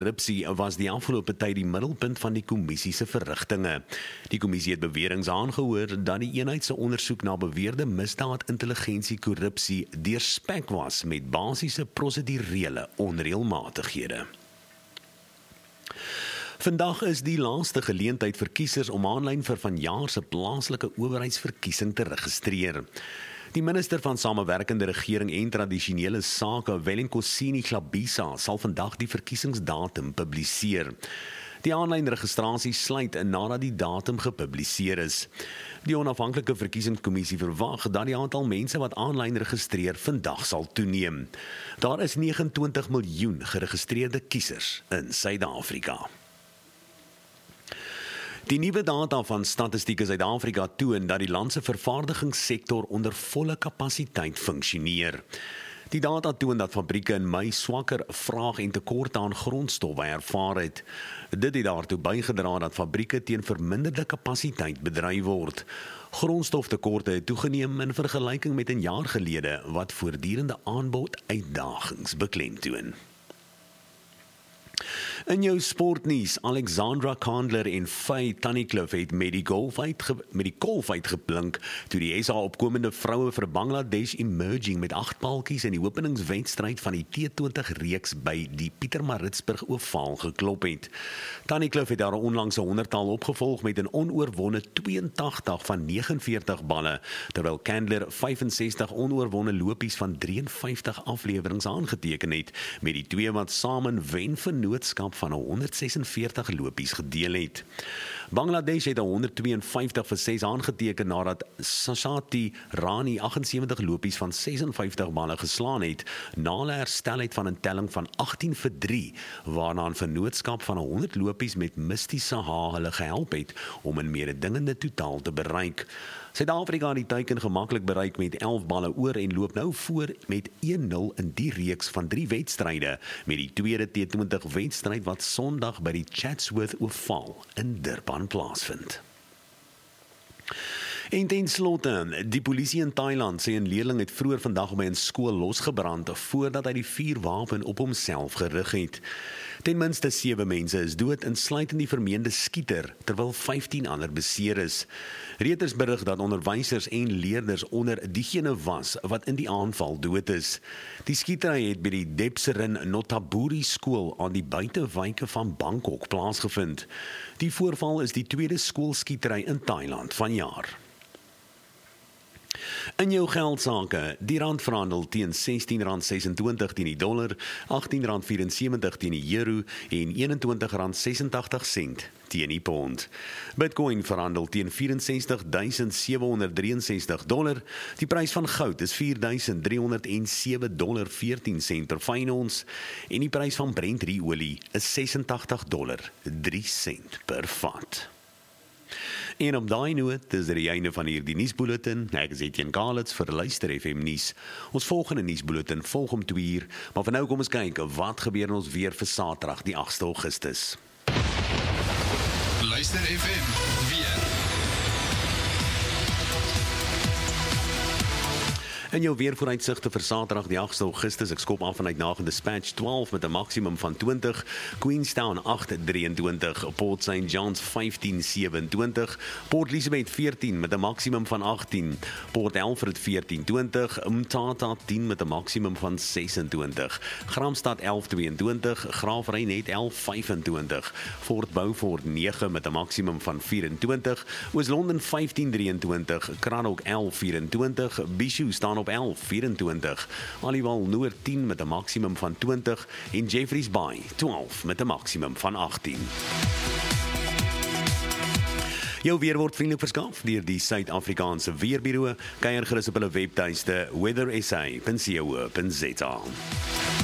Korrupsie was die afgelope tyd die middelpunt van die kommissie se verrigtinge. Die kommissie het beweringe aangehoor dat die eenheid se ondersoek na beweerde misdaad, intelligensie, korrupsie deurspek was met basiese prosedurele onreëlmatighede. Vandag is die laaste geleentheid vir kiesers om aanlyn vir vanjaar se plaaslike owerheidsverkiesing te registreer. Die minister van Samewerkende Regering en Tradisionele Sake, Wellenkosini Hlabisa, sal vandag die verkiesingsdatum publiseer. Die aanlyn registrasie sluit nadat die datum gepubliseer is. Die onafhanklike verkiesingskommissie verwag dat die aantal mense wat aanlyn registreer vandag sal toeneem. Daar is 29 miljoen geregistreerde kiesers in Suid-Afrika. Die nuwe data van Statistiek Suid-Afrika toon dat die land se vervaardigingssektor onder volle kapasiteit funksioneer. Die data toon dat fabrieke in Mei swakker vraag en tekorte aan grondstowwe ervaar het. Dit het daartoe bygedra dat fabrieke teen verminderde kapasiteit bedryf word. Grondstoftekorte het toegeneem in vergelyking met 'n jaar gelede wat voortdurende aanbod uitdagings beklemtoon. In jou sportnuus, Alexandra Candler en Faye Tunnicliffe het met die golf uitgeblink toe die SA opkomende vroue vir Bangladesh Emerging met 8 paltjies in die openingswedstryd van die T20 reeks by die Pietermaritzburg Ovaal geklop het. Tunnicliffe het haar onlangse 100-tal opgevolg met 'n onoorwonde 82 van 49 balle, terwyl Candler 65 onoorwonde lopies van 53 afleweringe aangeteken het, met die twee wat saam 'n wenvennootskap van 146 lopies gedeel het. Bangladesh het 152 vir 6 aangeteken nadat Sashati Rani 78 lopies van 56 balle geslaan het, na hulle herstel het van 'n telling van 18 vir 3, waarna 'n vennootskap van 100 lopies met Misty Saha hulle gehelp het om 'n mededingende totaal te bereik. Suid-Afrika het die teiken gemaklik bereik met 11 balle oor en loop nou voor met 1-0 in die reeks van 3 wedstryde, met die tweede T20 wedstryd wat Sondag by die Chatsworth Ovaal in Durban plaasvind. En ten slotte, die polisie in Thailand sê 'n leerling het vroeër vandag by 'n skool losgebrand voordat hy die vuurwapen op homself gerig het. Ten minste 7 mense is dood, insluitend die vermeende skieter, terwyl 15 ander beseer is. Reuters berig dat onderwysers en leerders onder diegene was wat in die aanval dood is. Die skietery het by die Depserin Notaburi skool aan die buitewyke van Bangkok plaasgevind. Die voorval is die tweede skoolskietery in Thailand vanjaar. In jou geldsake, die rand verhandel teen R16.26 teen die dollar, R18.74 teen die euro en R21.86 teen die pond. Bitcoin verhandel teen $64,763. Die prys van goud is $4,307.14 per fyn ons en die prys van Brent olie is $86.03 per vat. En op daai noot is die einde van hierdie nuusbulletin. Ek is Etienne Kalitz vir Luister FM nuus. Ons volgende nuusbulletin volg om 2:00, maar vir nou kom ons kyk wat gebeur in ons weer vir Saterdag die 8 Augustus. Luister FM weer. In jou weervooruitsigte vir Saterdag die 8 Augustus, ek skop af vanuit Nagel Dispatch 12 met 'n maksimum van 20, Queenstown 8:23, Port St. John's 15:27, Port Elizabeth 14 met 'n maksimum van 18, Port Alfred 14:20, Mthatha 10 met 'n maksimum van 26, Gramstad 11:22, Graafrenet 11:25, Fort Beaufort 9 met 'n maksimum van 24, Oos-London 15:23, Cranach 11:24, Bishu staan op 11:24, Aliwal Noord 10 met 'n maksimum van 20 en Jeffreys Bay 12 met 'n maksimum van 18. Jou weer word vriendelik verskaf deur die Suid-Afrikaanse Weerbureau. Kyk gerus op hulle webtuiste weathersa.co.za.